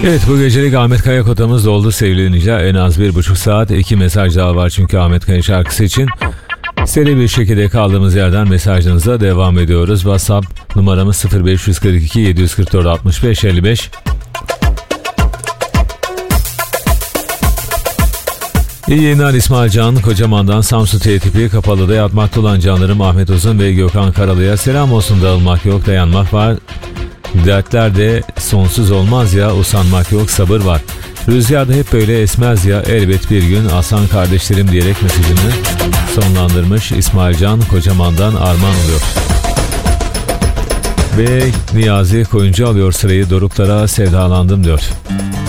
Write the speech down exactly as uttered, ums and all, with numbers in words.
Evet, bu gecelik Ahmet Kaya kotamız doldu sevgili dinleyiciler. En az bir buçuk saat, iki mesaj daha var çünkü Ahmet Kaya şarkısı için. Seri bir şekilde kaldığımız yerden mesajlarınıza devam ediyoruz. WhatsApp numaramız sıfır beş kırk iki yedi kırk dört altmış beş elli beş. İyi yayınlar İsmail Can Kocaman'dan Samsun T tipi Kapalı'da yatmakta olan canlarım Ahmet Uzun ve Gökhan Karalı'ya selam olsun. Dağılmak yok, dayanmak var. Dertler de sonsuz olmaz ya, usanmak yok, sabır var. Rüzgar da hep böyle esmez ya, elbet bir gün Aslan kardeşlerim diyerek mesajını sonlandırmış. İsmail Can Kocaman'dan armağan oluyor. Ve Niyazi Koyuncu alıyor sırayı, Doruklara sevdalandım diyor.